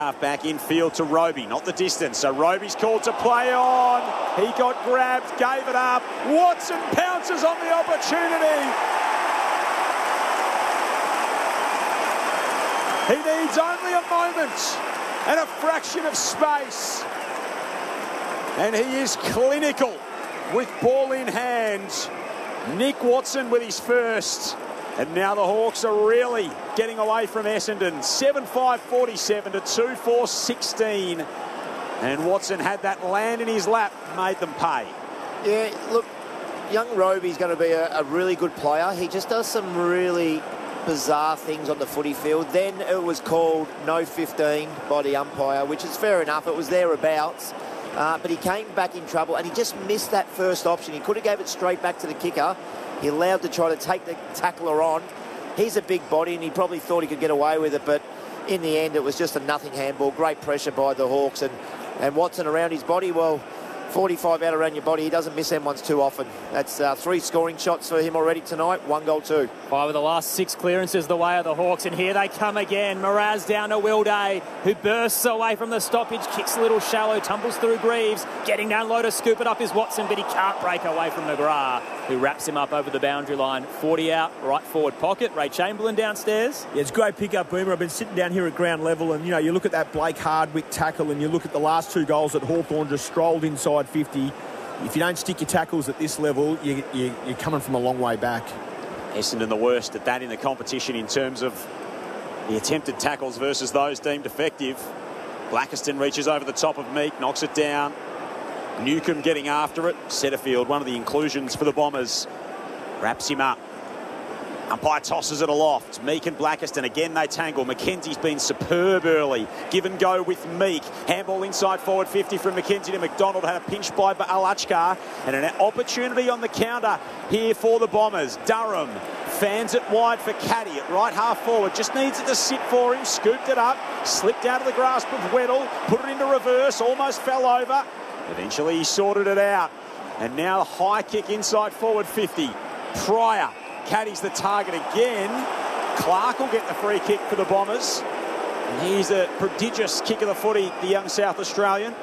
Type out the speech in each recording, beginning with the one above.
Back infield to Roby, not the distance, so Roby's called to play on. He got grabbed, gave it up. Watson pounces on the opportunity. He needs only a moment and a fraction of space. And he is clinical with ball in hand. Nick Watson with his first. And now the Hawks are really getting away from Essendon. 7-5-47 to 2-4-16. And Watson had that land in his lap, made them pay. Yeah, look, young Roby's going to be a really good player. He just does some really bizarre things on the footy field. Then it was called no 15 by the umpire, which is fair enough. It was thereabouts. But he came back in trouble and he just missed that first option. He could have gave it straight back to the kicker. He allowed to try to take the tackler on. He's a big body and he probably thought he could get away with it, but in the end it was just a nothing handball. Great pressure by the Hawks, and Watson around his body, well, 45 out around your body, he doesn't miss them ones too often. That's 3 scoring shots for him already tonight, 1 goal too. 5 of the last 6 clearances the way of the Hawks, and here they come again. Mraz down to Wilday, who bursts away from the stoppage, kicks a little shallow, tumbles through Greaves, getting down low to scoop it up is Watson, but he can't break away from McGrath, who wraps him up over the boundary line. 40 out, right forward pocket. Ray Chamberlain downstairs. Yeah, it's a great pick-up, Boomer. I've been sitting down here at ground level and, you know, you look at that Blake Hardwick tackle and you look at the last 2 goals that Hawthorn just strolled inside 50. If you don't stick your tackles at this level, you're coming from a long way back. Essendon the worst at that in the competition in terms of the attempted tackles versus those deemed effective. Blackiston reaches over the top of Meek, knocks it down. Newcomb getting after it. Setterfield, one of the inclusions for the Bombers, wraps him up. Umpire tosses it aloft. Meek and Blackiston, again they tangle. Mackenzie's been superb early. Give and go with Meek. Handball inside forward 50 from Mackenzie to McDonald. Had a pinch by Alachkar. And an opportunity on the counter here for the Bombers. Durham fans it wide for Caddy at right half forward. Just needs it to sit for him. Scooped it up. Slipped out of the grasp of Weddle. Put it into reverse. Almost fell over. Eventually he sorted it out. And now a high kick inside forward 50. Pryor. Caddy's the target again. Clark will get the free kick for the Bombers. And he's a prodigious kick of the footy, the young South Australian.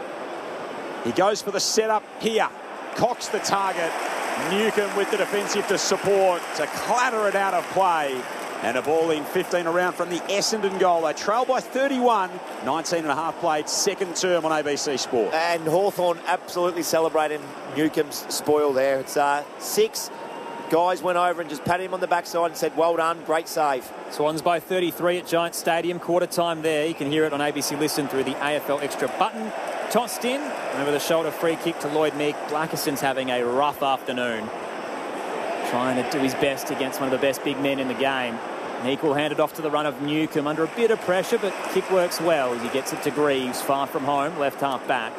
He goes for the setup here. Cox the target. Newcomb with the defensive to support to clatter it out of play. And a ball in 15 around from the Essendon goal. They trail by 31. 19 and a half played, second term on ABC Sport. And Hawthorn absolutely celebrating Newcomb's spoil there. It's 6. Guys went over and just patted him on the backside and said, well done, great save. Swans by 33 at Giant Stadium, quarter time there. You can hear it on ABC Listen through the AFL Extra button. Tossed in, over the shoulder free kick to Lloyd Meek. Blackiston's having a rough afternoon, trying to do his best against one of the best big men in the game. Meek will hand it off to the run of Newcomb under a bit of pressure, but kick works well as he gets it to Greaves, far from home, left half back.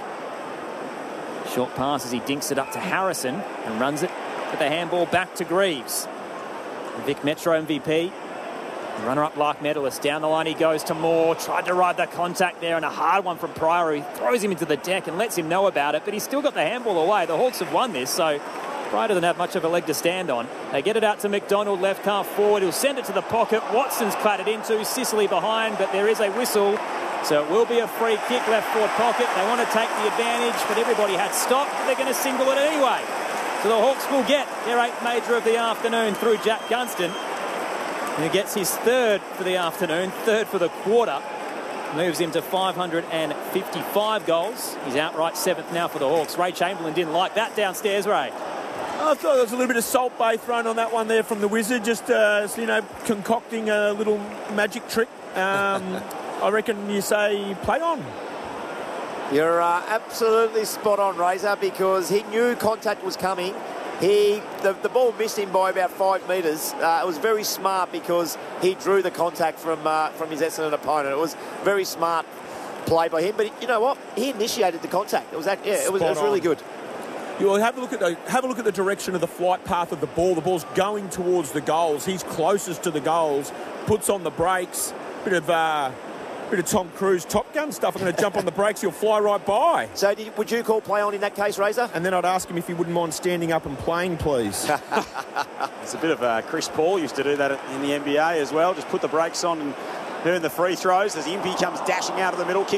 Short pass as he dinks it up to Harrison and runs it with the handball back to Greaves. Vic Metro MVP, runner-up Lark medalist. Down the line he goes to Moore. Tried to ride the contact there and a hard one from Pryor. He throws him into the deck and lets him know about it, but he's still got the handball away. The Hawks have won this, so Pryor doesn't have much of a leg to stand on. They get it out to McDonald, left half forward. He'll send it to the pocket. Watson's clattered into. Sicily behind, but there is a whistle. So it will be a free kick, left forward pocket. They want to take the advantage, but everybody had stopped. They're going to single it anyway. So the Hawks will get their 8th major of the afternoon through Jack Gunston, who gets his 3rd for the afternoon, 3rd for the quarter. Moves him to 555 goals. He's outright 7th now for the Hawks. Ray Chamberlain didn't like that downstairs, Ray. I thought there was a little bit of Salt Bay thrown on that one there from the Wizard, just, you know, concocting a little magic trick. I reckon you say play on. You're absolutely spot on, Razor, because he knew contact was coming. The ball missed him by about 5 metres. It was very smart because he drew the contact from his Essendon opponent. It was very smart play by him. But you know what? He initiated the contact. It was really good. You'll have a look at the direction of the flight path of the ball. The ball's going towards the goals. He's closest to the goals. Puts on the brakes. Bit of Tom Cruise Top Gun stuff. I'm going to jump on the brakes. He'll fly right by. So would you call play on in that case, Razor? And then I'd ask him if he wouldn't mind standing up and playing, please. It's a bit of Chris Paul used to do that in the NBA as well. Just put the brakes on and earn the free throws as Impey comes dashing out of the middle.